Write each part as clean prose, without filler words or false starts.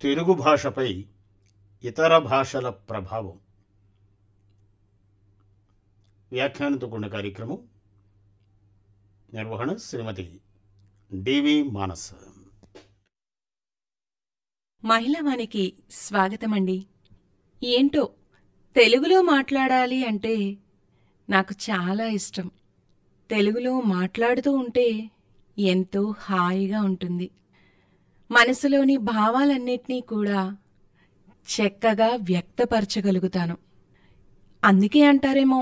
తెలుగు భాషపై ఇతర భాషల ప్రభావం వ్యాఖ్యానంతో కూడిన కార్యక్రమం. నిర్వహణ శ్రీమతి డివి మానస. మహిళవానికి స్వాగతమండి. ఏంటో తెలుగులో మాట్లాడాలి అంటే నాకు చాలా ఇష్టం. తెలుగులో మాట్లాడుతూ ఉంటే ఎంతో హాయిగా ఉంటుంది. మనసులోని భావాలన్నిటినీ కూడా చక్కగా వ్యక్తపరచగలుగుతాను. అందుకే అంటారేమో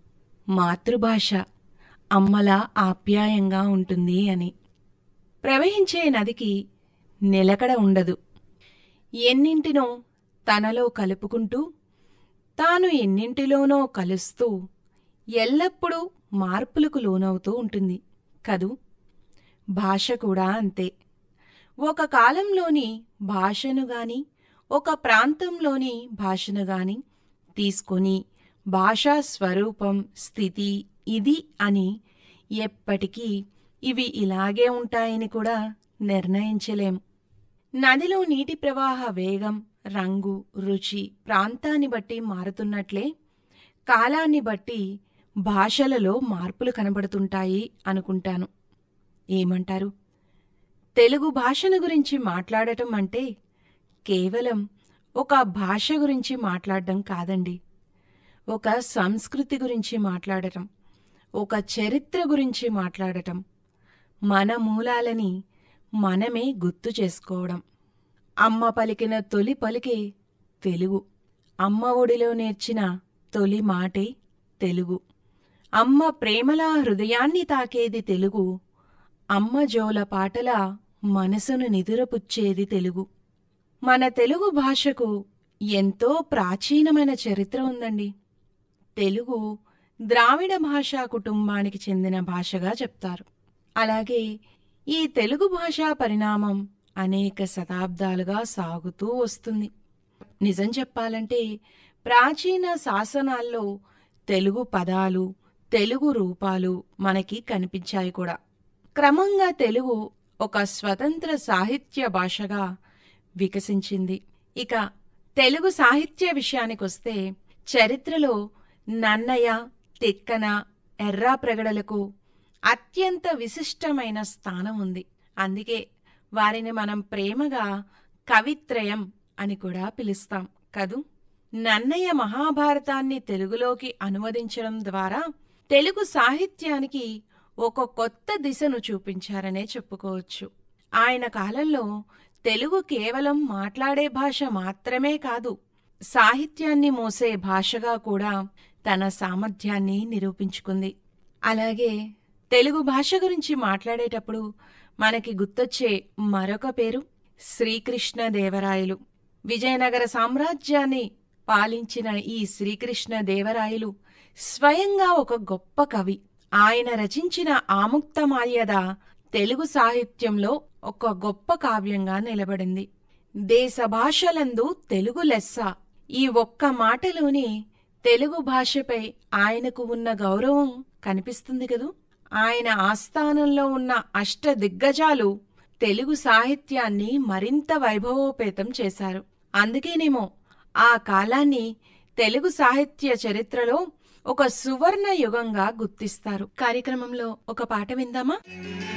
మాతృభాష అమ్మలా ఆప్యాయంగా ఉంటుంది అని. ప్రవహించే నదికి నిలకడ ఉండదు. ఎన్నింటినో తనలో కలుపుకుంటూ తాను ఎన్నింటిలోనో కలుస్తూ ఎల్లప్పుడూ మార్పులకు లోనవుతూ ఉంటుంది కదూ. భాష కూడా అంతే. ఒక కాలంలోని భాషను గాని ఒక ప్రాంతంలోని భాషను గాని తీసుకొని భాషా స్వరూపం స్థితి ఇది అని ఎప్పటికీ ఇవి ఇలాగే ఉంటాయని కూడా నిర్ణయించలేం. నదిలో నీటి ప్రవాహ వేగం రంగు రుచి ప్రాంతాన్ని బట్టి మారుతున్నట్లే కాలాన్ని బట్టి భాషలలో మార్పులు కనబడుతుంటాయి అనుకుంటాను. ఏమంటారు? తెలుగు భాషను గురించి మాట్లాడటం అంటే కేవలం ఒక భాష గురించి మాట్లాడడం కాదండి. ఒక సంస్కృతి గురించి మాట్లాడటం, ఒక చరిత్ర గురించి మాట్లాడటం, మన మూలాలని మనమే గుర్తు చేసుకోవడం. అమ్మ పలికిన తొలి పలికే తెలుగు. అమ్మ ఒడిలో నేర్చిన తొలి మాటే తెలుగు. అమ్మ ప్రేమలా హృదయాన్ని తాకేది తెలుగు. అమ్మ జోల పాటలా మనసును నిదురపుచ్చేది తెలుగు. మన తెలుగు భాషకు ఎంతో ప్రాచీనమైన చరిత్ర ఉందండి. తెలుగు ద్రావిడ భాషా కుటుంబానికి చెందిన భాషగా చెప్తారు. అలాగే ఈ తెలుగు భాషా పరిణామం అనేక శతాబ్దాలుగా సాగుతూ వస్తుంది. నిజం చెప్పాలంటే ప్రాచీన శాసనాల్లో తెలుగు పదాలు తెలుగు రూపాలు మనకి కనిపించాయి కూడా. క్రమంగా తెలుగు ఒక స్వతంత్ర సాహిత్య భాషగా వికసించింది. ఇక తెలుగు సాహిత్య విషయానికొస్తే చరిత్రలో నన్నయ తిక్కన ఎర్రాప్రగడలకు అత్యంత విశిష్టమైన స్థానం ఉంది. అందుకే వారిని మనం ప్రేమగా కవిత్రయం అని కూడా పిలుస్తాం కదూ. నన్నయ మహాభారతాన్ని తెలుగులోకి అనువదించడం ద్వారా తెలుగు సాహిత్యానికి ఒక కొత్త దిశను చూపించారనే చెప్పుకోవచ్చు. ఆయన కాలంలో తెలుగు కేవలం మాట్లాడే భాష మాత్రమే కాదు, సాహిత్యాన్ని మోసే భాషగా కూడా తన సామర్థ్యాన్ని నిరూపించుకుంది. అలాగే తెలుగు భాష గురించి మాట్లాడేటప్పుడు మనకి గుర్తొచ్చే మరొక పేరు శ్రీకృష్ణదేవరాయలు. విజయనగర సామ్రాజ్యాన్ని పాలించిన ఈ శ్రీకృష్ణదేవరాయలు స్వయంగా ఒక గొప్ప కవి. ఆయన రచించిన ఆముక్తమాల్యద తెలుగు సాహిత్యంలో ఒక గొప్ప కావ్యంగా నిలబడింది. దేశ భాషలందు తెలుగు లెస్స ఈ ఒక్క మాటలోనే తెలుగు భాషపై ఆయనకు ఉన్న గౌరవం కనిపిస్తుంది కదూ. ఆయన ఆస్థానంలో ఉన్న అష్టదిగ్గజాలు తెలుగు సాహిత్యాన్ని మరింత వైభవోపేతం చేశారు. అందుకేనేమో ఆ కాలాన్ని తెలుగు సాహిత్య చరిత్రలో ఒక సువర్ణ యుగంగా గుర్తిస్తారు. కార్యక్రమంలో ఒక పాట విందామా?